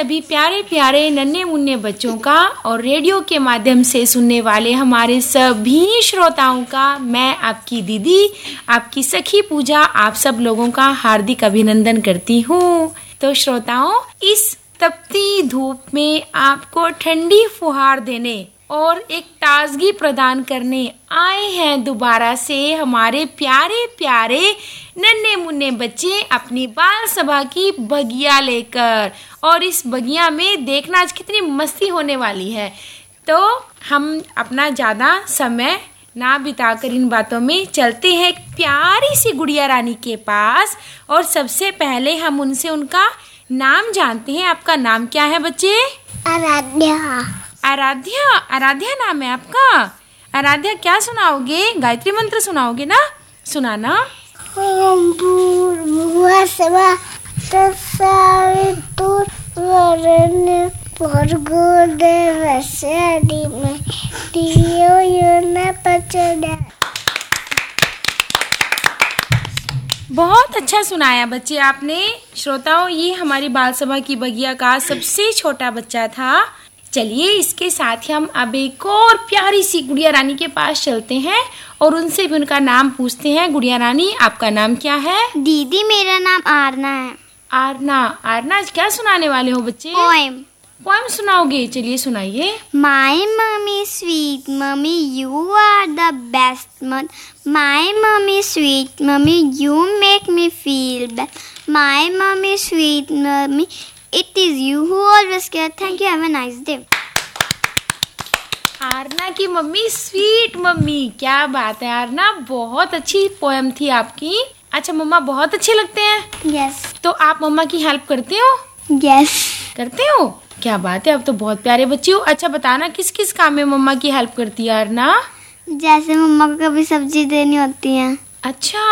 सभी प्यारे प्यारे नन्हे मुन्ने बच्चों का और रेडियो के माध्यम से सुनने वाले हमारे सभी श्रोताओं का मैं आपकी दीदी, आपकी सखी पूजा, आप सब लोगों का हार्दिक अभिनंदन करती हूँ। तो श्रोताओं, इस तपती धूप में आपको ठंडी फुहार देने और एक ताजगी प्रदान करने आए हैं दोबारा से हमारे प्यारे प्यारे नन्हे मुन्ने बच्चे अपनी बाल सभा की बगिया लेकर। और इस बगिया में देखना आज कितनी मस्ती होने वाली है। तो हम अपना ज्यादा समय ना बिताकर इन बातों में चलते हैं एक प्यारी सी गुड़िया रानी के पास और सबसे पहले हम उनसे उनका नाम जानते हैं। आपका नाम क्या है बच्चे? आराध्या। आराध्या, आराध्या नाम है आपका। आराध्या क्या सुनाओगे? गायत्री मंत्र सुनाओगे ना? सुनाना। ओम भूर्भुवः स्वः तत्सवितुर्वरेण्यं भर्गो देवस्य धीमहि धियो यो न प्रचोदयात्। बहुत अच्छा सुनाया बच्चे आपने। श्रोताओं, ये हमारी बाल सभा की बगिया का सबसे छोटा बच्चा था। चलिए इसके साथ ही हम अब एक और प्यारी सी गुड़िया रानी के पास चलते हैं और उनसे भी उनका नाम पूछते हैं। गुड़िया रानी, आपका नाम क्या है? दीदी, मेरा नाम आरना है। आरना, आरना आज क्या सुनाने वाले हो बच्चे? पोएम। पोएम सुनाओगे? चलिए सुनाइए। My mommy, sweet mommy, you are the best mother. My mommy, sweet mommy, you make me feel best. My mommy, sweet mommy, it is you who always care. Thank you. Have a nice day. Aarna की mummy sweet mummy, क्या बात है आरना, बहुत अच्छी poem थी आपकी। अच्छा, मम्मा बहुत अच्छे लगते हैं? Yes. तो आप मम्मा की हेल्प करते हो? Yes. करते हो? क्या बात है, अब तो बहुत प्यारे बच्चे हो। अच्छा बताना, किस किस काम में मम्मा की हेल्प करती है आरना? जैसे मम्मा को कभी सब्जी देनी होती है। अच्छा,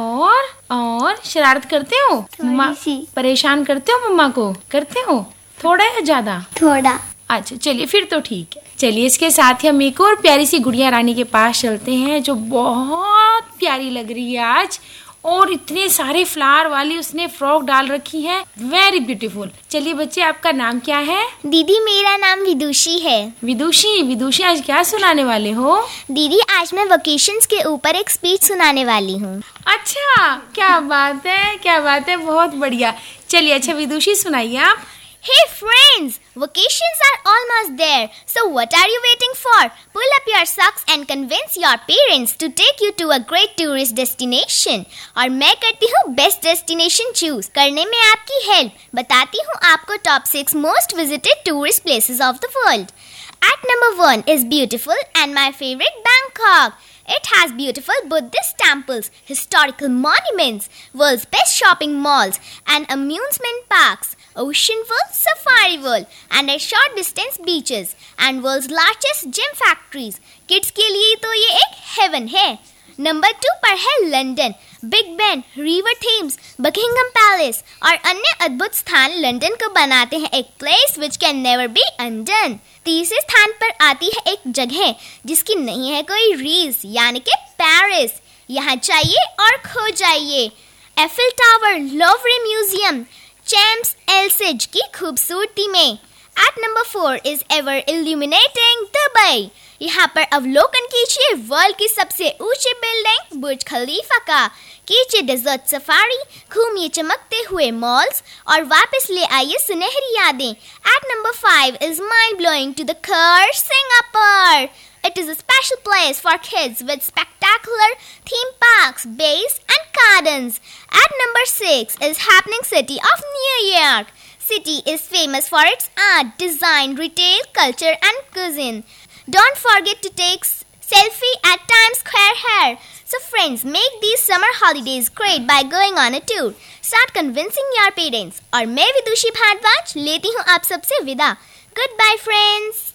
और शरारत करते हो? मम्मा सी। परेशान करते हो मम्मा को? करते हो? थोड़ा या ज्यादा? थोड़ा। अच्छा चलिए, फिर तो ठीक है। चलिए इसके साथ ही हम एक और प्यारी सी गुड़िया रानी के पास चलते हैं जो बहुत प्यारी लग रही है आज, और इतने सारे फ्लावर वाली उसने फ्रॉक डाल रखी है, वेरी ब्यूटीफुल। चलिए बच्चे, आपका नाम क्या है? दीदी, मेरा नाम विदुषी है। विदुषी, विदुषी आज क्या सुनाने वाले हो? दीदी, आज मैं वेकेशंस के ऊपर एक स्पीच सुनाने वाली हूँ। अच्छा, क्या बात है, क्या बात है, बहुत बढ़िया। चलिए अच्छा विदुषी सुनाइए आप। Hey friends, vacations are almost there. So what are you waiting for? Pull up your socks and convince your parents to take you to a great tourist destination. और मैं करती हूँ best destination choose करने में आपकी help। बताती हूँ आपको top 6 most visited tourist places of the world. At number 1 is beautiful and my favorite Bangkok. It has beautiful Buddhist temples, historical monuments, world's best shopping malls, and amusement parks, ocean world, safari world, and at short distance beaches, and world's largest gym factories. Kids के लिए तो ये एक heaven है. Number 2 पर है London, big Ben, river Thames, Buckingham palace और अन्य अद्भुत स्थान लंदन को बनाते हैं एक place which can never be undone. तीसरे स्थान पर आती है एक जगह जिसकी नहीं है कोई रीस, यानी कि पेरिस। यहाँ चाहिए और खो जाइए। Eiffel tower, लोवरे museum, champs else's की खूबसूरती में। At number 4 is ever illuminating Dubai. यहाँ पर अवलोकन कीजिए वर्ल्ड की सबसे ऊंची बिल्डिंग बुर्ज खलीफा का, कीजिए डेजर्ट सफारी, घूमिए चमकते हुए मॉल्स और वापस ले आइए सुनहरी यादें। At number 5 is mind-blowing to the core Singapore. It is a special place for kids with spectacular theme parks, bays and gardens. At number 6 is happening city of New York. City is famous for its art, design, retail, culture and cuisine. Don't forget to take selfie at Times Square here. So friends, make these summer holidays great by going on a tour. Start convincing your parents. और मैं विदुषी भारद्वाज लेती हूँ आप सबसे विदा। Goodbye friends.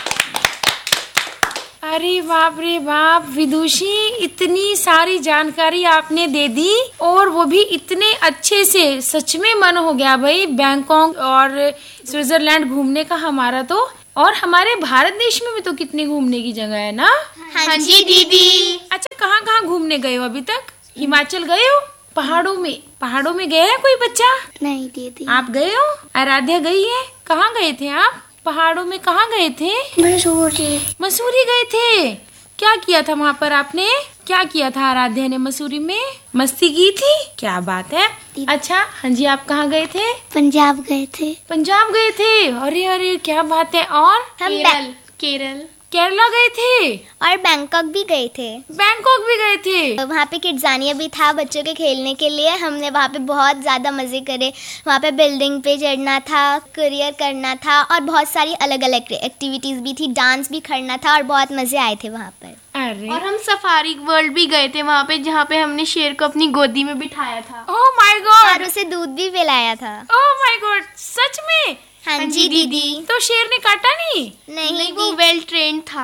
अरे बाप रे बाप विदुषी, इतनी सारी जानकारी आपने दे दी और वो भी इतने अच्छे से। सच में मन हो गया भाई बैंकॉक और स्विट्जरलैंड घूमने का हमारा तो। और हमारे भारत देश में भी तो कितनी घूमने की जगह है ना। हाँ जी दीदी। अच्छा, कहाँ कहाँ घूमने गए हो अभी तक? हिमाचल गए हो? पहाड़ों में गया है कोई बच्चा? नहीं दीदी। आप गए हो? आराध्या गई है? कहाँ गए थे आप? पहाड़ों में कहाँ गए थे? मसूरी गए थे। क्या किया था वहाँ पर आपने? क्या किया था आराध्या ने मसूरी में? मस्ती की थी? क्या बात है। अच्छा हाँ जी, आप कहाँ गए थे? पंजाब गए थे। पंजाब गए थे। अरे अरे क्या बात है। और हम केरला गए थे और बैंकॉक भी गए थे। बैंकॉक भी गए थे। वहाँ पे किड्जानिया भी था बच्चों के खेलने के लिए। हमने वहाँ पे बहुत ज्यादा मजे करे। वहाँ पे बिल्डिंग पे चढ़ना था, करियर करना था और बहुत सारी अलग अलग एक्टिविटीज भी थी, डांस भी करना था और बहुत मजे आए थे वहाँ पर। अरे और हम सफारी वर्ल्ड भी गए थे वहाँ पे, जहाँ पे हमने शेर को अपनी गोदी में बिठाया था। Oh my God. और उसे दूध भी पिलाया था। ओह माय गॉड, सच में? हाँ जी दीदी। तो शेर ने काटा नहीं? नहीं वो वेल ट्रेन्ड था।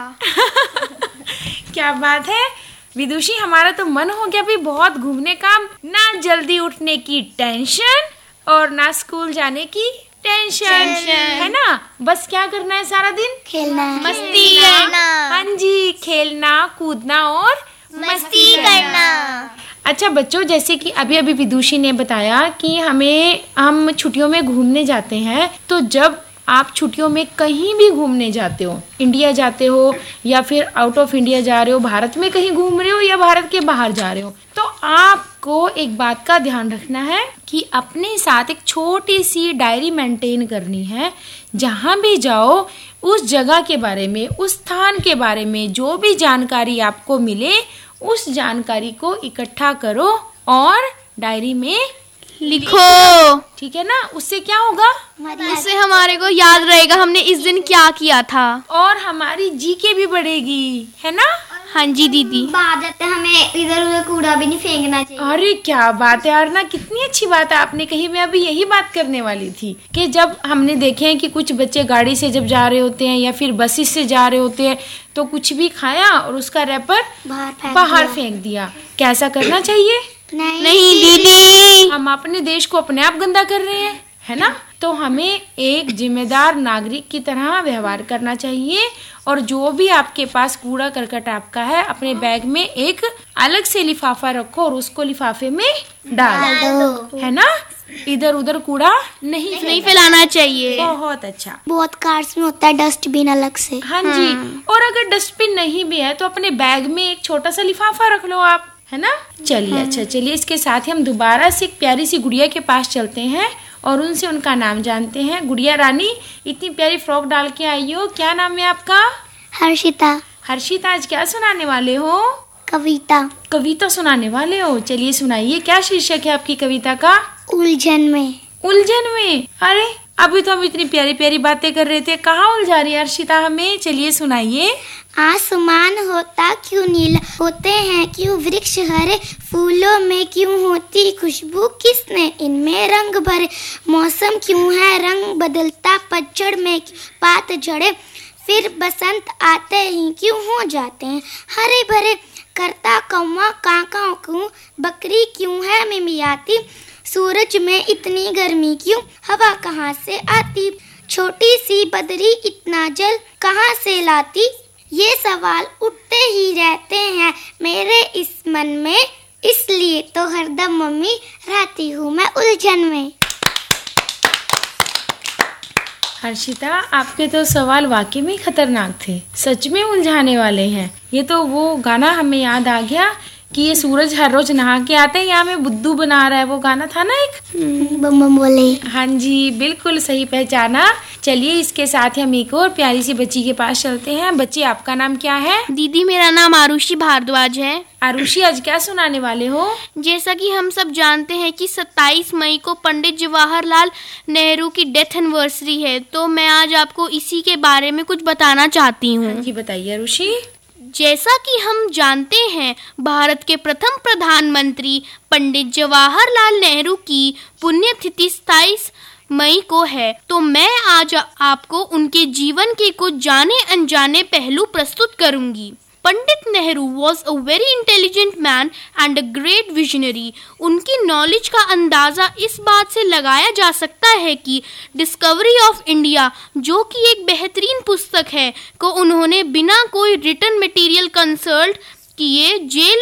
क्या बात है विदुषी, हमारा तो मन हो गया भी बहुत घूमने का। ना जल्दी उठने की टेंशन और ना स्कूल जाने की टेंशन, है ना? बस क्या करना है सारा दिन? खेलना, मस्ती करना। हाँ जी, खेलना कूदना और मस्ती करना। अच्छा बच्चों, जैसे कि अभी अभी विदुषी ने बताया कि हम छुट्टियों में घूमने जाते हैं, तो जब आप छुट्टियों में कहीं भी घूमने जाते हो, इंडिया जाते हो या फिर आउट ऑफ इंडिया जा रहे हो, भारत में कहीं घूम रहे हो या भारत के बाहर जा रहे हो, तो आपको एक बात का ध्यान रखना है कि अपने साथ एक छोटी सी डायरी मेंटेन करनी है। जहाँ भी जाओ उस जगह के बारे में, उस स्थान के बारे में जो भी जानकारी आपको मिले, उस जानकारी को इकट्ठा करो और डायरी में लिखो। ठीक है ना? उससे क्या होगा? उससे हमारे को याद रहेगा हमने इस दिन क्या किया था और हमारी जीके भी बढ़ेगी, है ना? हाँ जी दीदी। आदत है, हमें इधर उधर कूड़ा भी नहीं फेंकना चाहिए। अरे क्या बात है यार, ना कितनी अच्छी बात है आपने कही। मैं अभी यही बात करने वाली थी कि जब हमने देखे हैं कि कुछ बच्चे गाड़ी से जब जा रहे होते हैं या फिर बसेस से जा रहे होते हैं, तो कुछ भी खाया और उसका रैपर बाहर फेंक दिया। कैसा करना चाहिए? नहीं दीदी, हम अपने देश को अपने आप गंदा कर रहे हैं, है ना? तो हमें एक जिम्मेदार नागरिक की तरह व्यवहार करना चाहिए और जो भी आपके पास कूड़ा करकट आपका है, अपने बैग में एक अलग से लिफाफा रखो और उसको लिफाफे में डाल दो, है ना? इधर उधर कूड़ा नहीं फैलाना चाहिए। बहुत अच्छा। बहुत कार्स में होता है डस्टबिन अलग से। हाँ जी। और अगर डस्टबिन नहीं भी है तो अपने बैग में एक छोटा सा लिफाफा रख लो आप, है ना? चलिए अच्छा, चलिए इसके साथ ही हम दोबारा से एक प्यारी सी गुड़िया के पास चलते हैं और उनसे उनका नाम जानते हैं। गुड़िया रानी, इतनी प्यारी फ्रॉक डाल के आई हो, क्या नाम है आपका? हर्षिता। हर्षिता, आज क्या सुनाने वाले हो? कविता। कविता सुनाने वाले हो? चलिए सुनाइए, क्या शीर्षक है आपकी कविता का? उलझन में। उलझन में? अरे अभी तो हम इतनी प्यारी प्यारी बातें कर रहे थे, कहाँ उलझा रही है हर्षिता हमें? चलिए सुनाइए। आसमान होता क्यों नीला, होते हैं क्यों वृक्ष हरे, फूलों में क्यों होती खुशबू, किसने इनमें रंग भरे, मौसम क्यों है रंग बदलता, पतझड़ में पात झड़े, फिर बसंत आते ही क्यों हो जाते हैं हरे भरे, करता कौवा काका क्यों, बकरी क्यों है मिमियाती, सूरज में इतनी गर्मी क्यों, हवा कहाँ से आती, छोटी सी बदरी इतना जल कहाँ से लाती, ये सवाल उठते ही रहते हैं मेरे इस मन में, इसलिए तो हरदम मम्मी रहती हूँ मैं उलझन में। हर्षिता, आपके तो सवाल वाकई में खतरनाक थे, सच में उलझाने वाले हैं। ये तो वो गाना हमें याद आ गया कि ये सूरज हर रोज नहा के आते हैं, यहाँ में बुद्धू बना रहा है, वो गाना था ना एक? बम बम बोले। हाँ जी, बिल्कुल सही पहचाना। चलिए इसके साथ ही हम एक और प्यारी सी बच्ची के पास चलते हैं। बच्ची, आपका नाम क्या है? दीदी, मेरा नाम आरुषि भारद्वाज है। आरुषि, आज क्या सुनाने वाले हो? जैसा कि हम सब जानते हैं कि 27 मई को पंडित जवाहरलाल नेहरू की डेथ एनिवर्सरी है, तो मैं आज आपको इसी के बारे में कुछ बताना चाहती हूँ। जी बताइए आरुषि। जैसा कि हम जानते हैं, भारत के प्रथम प्रधानमंत्री पंडित जवाहरलाल नेहरू की पुण्यतिथि 27 मई को है, तो मैं आज आपको उनके जीवन के कुछ जाने अनजाने पहलू प्रस्तुत करूंगी। Pandit Nehru was a very intelligent man and a great visionary. उनकी नॉलेज का अंदाजा इस बात से लगाया जा सकता है कि डिस्कवरी ऑफ इंडिया, जो कि एक बेहतरीन पुस्तक है, को उन्होंने बिना कोई रिटन मटेरियल कंसल्ट किए जेल